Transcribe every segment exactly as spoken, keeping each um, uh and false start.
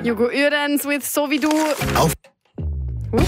Hugo Uhrens with So wie du. Auf. Oops.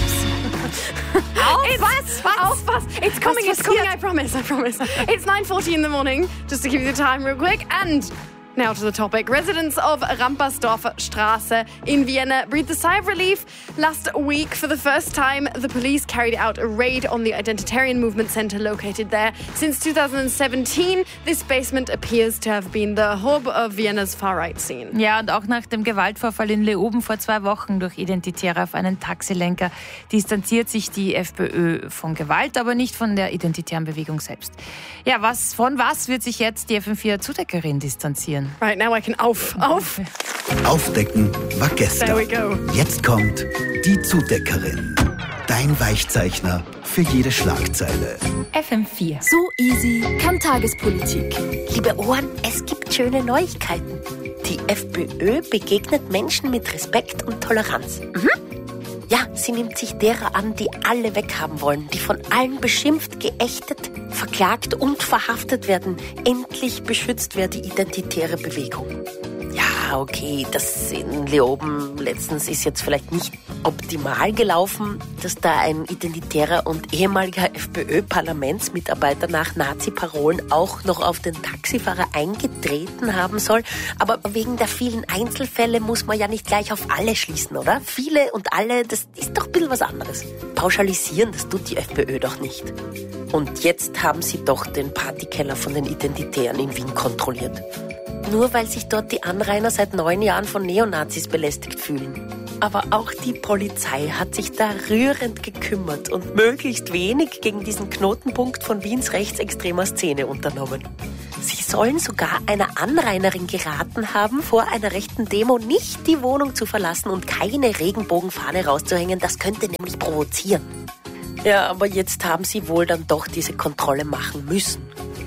Auf was? Was? Auf was? It's coming, Was it's coming, I promise, I promise. It's nine forty in the morning, just to give you the time real quick. And now to the topic. Residents of Rampersdorfer Straße in Vienna breathed a sigh of relief. Last week, for the first time, the police carried out a raid on the Identitarian Movement Centre located there. Since two thousand seventeen, this basement appears to have been the hub of Vienna's far-right scene. Ja, und auch nach dem Gewaltvorfall in Leoben vor zwei Wochen durch Identitäre auf einen Taxilenker distanziert sich die FPÖ von Gewalt, aber nicht von der identitären Bewegung selbst. Ja, was, von was wird sich jetzt die F M vier Zudeckerin distanzieren? Right, now I can auf, auf. Aufdecken war gestern. There we go. Jetzt kommt die Zudeckerin. Dein Weichzeichner für jede Schlagzeile. F M vier. So easy kann Tagespolitik. Liebe Ohren, es gibt schöne Neuigkeiten. Die FPÖ begegnet Menschen mit Respekt und Toleranz. Mhm. Ja, sie nimmt sich derer an, die alle weghaben wollen, die von allen beschimpft, geächtet, verklagt und verhaftet werden. Endlich beschützt wird die identitäre Bewegung. Ja, okay, das in Leoben letztens ist jetzt vielleicht nicht optimal gelaufen, dass da ein identitärer und ehemaliger FPÖ-Parlamentsmitarbeiter nach Nazi-Parolen auch noch auf den Taxifahrer eingetreten haben soll. Aber wegen der vielen Einzelfälle muss man ja nicht gleich auf alle schließen, oder? Viele und alle, das ist doch ein bisschen was anderes. Pauschalisieren, das tut die FPÖ doch nicht. Und jetzt haben sie doch den Partykeller von den Identitären in Wien kontrolliert. Nur weil sich dort die Anrainer seit neun Jahren von Neonazis belästigt fühlen. Aber auch die Polizei hat sich da rührend gekümmert und möglichst wenig gegen diesen Knotenpunkt von Wiens rechtsextremer Szene unternommen. Sie sollen sogar einer Anrainerin geraten haben, vor einer rechten Demo nicht die Wohnung zu verlassen und keine Regenbogenfahne rauszuhängen. Das könnte nämlich provozieren. Ja, aber jetzt haben sie wohl dann doch diese Kontrolle machen müssen.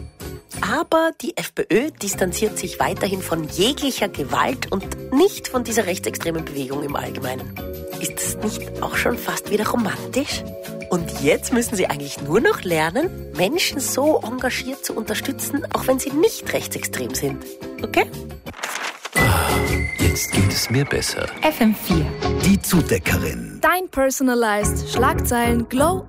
Aber die FPÖ distanziert sich weiterhin von jeglicher Gewalt und nicht von dieser rechtsextremen Bewegung im Allgemeinen. Ist das nicht auch schon fast wieder romantisch? Und jetzt müssen sie eigentlich nur noch lernen, Menschen so engagiert zu unterstützen, auch wenn sie nicht rechtsextrem sind. Okay? Jetzt geht es mir besser. F M vier. Die Zudeckerin. Dein personalized Schlagzeilen Glow